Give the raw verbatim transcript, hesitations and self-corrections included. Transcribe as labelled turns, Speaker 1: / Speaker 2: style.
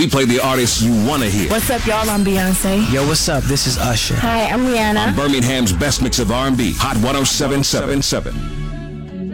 Speaker 1: We play the artists you want to hear.
Speaker 2: What's up, y'all? I'm Beyonce.
Speaker 3: Yo, what's up? This is Usher.
Speaker 4: Hi, I'm Rihanna.
Speaker 1: On Birmingham's best mix of R and B, Hot one oh seven point seven.